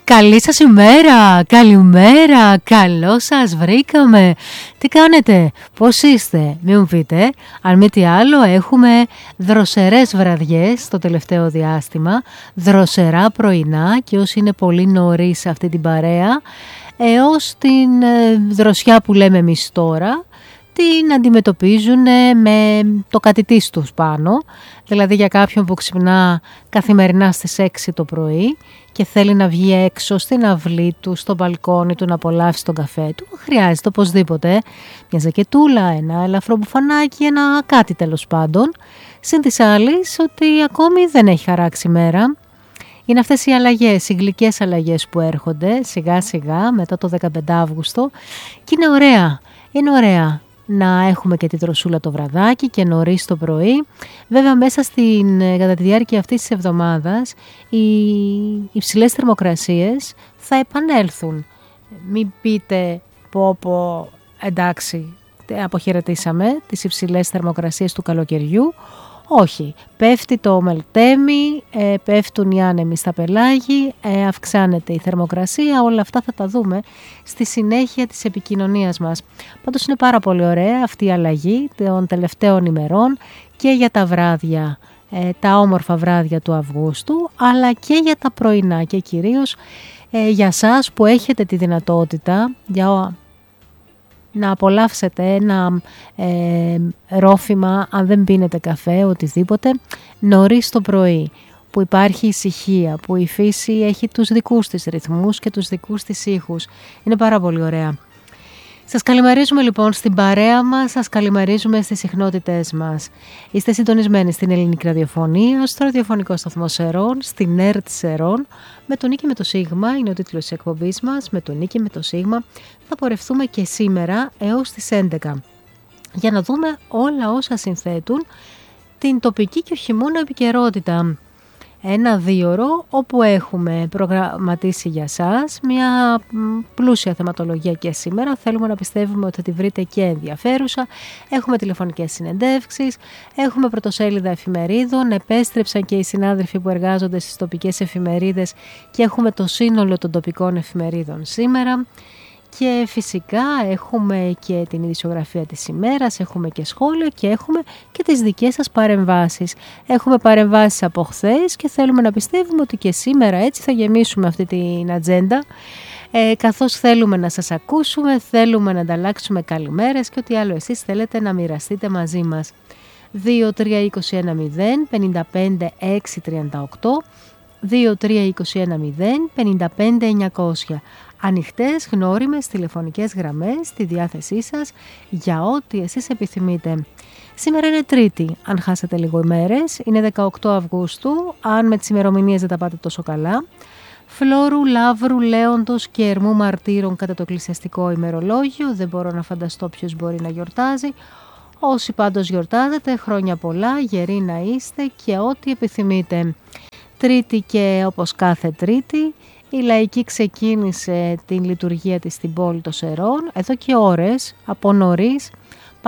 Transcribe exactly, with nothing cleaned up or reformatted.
Καλή σας ημέρα, καλημέρα, καλώς σας βρήκαμε. Τι κάνετε, πώς είστε, μην μου πείτε. Αν μη τι άλλο, έχουμε δροσερές βραδιές το τελευταίο διάστημα, δροσερά πρωινά και όσοι είναι πολύ νωρίς σε αυτή την παρέα, έως την ε, δροσιά που λέμε εμείς τώρα, την αντιμετωπίζουν με το κατητής τους πάνω. Δηλαδή για κάποιον που ξυπνά καθημερινά στις έξι το πρωί και θέλει να βγει έξω στην αυλή του, στο μπαλκόνι του, να απολαύσει τον καφέ του, χρειάζεται οπωσδήποτε μια ζακετούλα, ένα ελαφρό μπουφανάκι, ένα κάτι τέλος πάντων. Συν της άλλης ότι ακόμη δεν έχει χαράξει μέρα. Είναι αυτές οι αλλαγές, οι γλυκές αλλαγές που έρχονται σιγά σιγά μετά το δεκαπέντε Αύγουστο και είναι ωραία, είναι ωραία να έχουμε και τη δροσούλα το βραδάκι και νωρίς το πρωί. Βέβαια μέσα στην, κατά τη διάρκεια αυτής της εβδομάδας οι υψηλές θερμοκρασίες θα επανέλθουν. Μην πείτε πω πω εντάξει αποχαιρετήσαμε τις υψηλές θερμοκρασίες του καλοκαιριού. Όχι, πέφτει το μελτέμι, ε, πέφτουν οι άνεμοι στα πελάγη, ε, αυξάνεται η θερμοκρασία, όλα αυτά θα τα δούμε στη συνέχεια της επικοινωνίας μας. Πάντως είναι πάρα πολύ ωραία αυτή η αλλαγή των τελευταίων ημερών και για τα βράδια, ε, τα όμορφα βράδια του Αυγούστου, αλλά και για τα πρωινά και κυρίως ε, για σας που έχετε τη δυνατότητα για να απολαύσετε ένα ε, ρόφημα, αν δεν πίνετε καφέ, οτιδήποτε, νωρίς το πρωί, που υπάρχει ησυχία, που η φύση έχει τους δικούς της ρυθμούς και τους δικούς της ήχους. Είναι πάρα πολύ ωραία. Σας καλημερίζουμε λοιπόν στην παρέα μας, σας καλημερίζουμε στις συχνότητές μας. Είστε συντονισμένοι στην ελληνική ραδιοφωνία, στο ραδιοφωνικό σταθμό Σερών, στην ΕΡΤ Σερών. Με τον Νίκη με το Σίγμα είναι ο τίτλος της εκπομπής μας. Με τον Νίκη με το Σίγμα θα πορευτούμε και σήμερα έως τις έντεκα για να δούμε όλα όσα συνθέτουν την τοπική και όχι μόνο επικαιρότητα. Ένα δίωρο όπου έχουμε προγραμματίσει για σας μια πλούσια θεματολογία και σήμερα. Θέλουμε να πιστεύουμε ότι θα τη βρείτε και ενδιαφέρουσα. Έχουμε τηλεφωνικές συνεντεύξεις, έχουμε πρωτοσέλιδα εφημερίδων, επέστρεψαν και οι συνάδελφοι που εργάζονται στις τοπικές εφημερίδες και έχουμε το σύνολο των τοπικών εφημερίδων σήμερα. Και φυσικά έχουμε και την ειδησιογραφία της ημέρας, έχουμε και σχόλια και έχουμε και τις δικές σας παρεμβάσεις. Έχουμε παρεμβάσεις από χθες και θέλουμε να πιστεύουμε ότι και σήμερα έτσι θα γεμίσουμε αυτή την ατζέντα. Ε, καθώς θέλουμε να σας ακούσουμε, θέλουμε να ανταλλάξουμε καλημέρες και ό,τι άλλο εσείς θέλετε να μοιραστείτε μαζί μας. δύο τρία είκοσι ένα μηδέν πενήντα πέντε έξι τριάντα οκτώ, δύο τρία είκοσι ένα μηδέν πενήντα πέντε εννιακόσια. Ανοιχτές, γνώριμες τηλεφωνικές γραμμές στη διάθεσή σας για ό,τι εσείς επιθυμείτε. Σήμερα είναι Τρίτη, αν χάσατε λίγο ημέρες, είναι δεκαοκτώ Αυγούστου, αν με τις ημερομηνίες δεν τα πάτε τόσο καλά. Φλόρου, Λαύρου, Λέοντος και Ερμού Μαρτύρων κατά το εκκλησιαστικό ημερολόγιο, δεν μπορώ να φανταστώ ποιος μπορεί να γιορτάζει. Όσοι πάντως γιορτάζετε, χρόνια πολλά, γεροί να είστε και ό,τι επιθυμείτε. Τρίτη και όπως κάθε Τρίτη, η Λαϊκή ξεκίνησε την λειτουργία της στην πόλη των Σερών εδώ και ώρες από νωρίς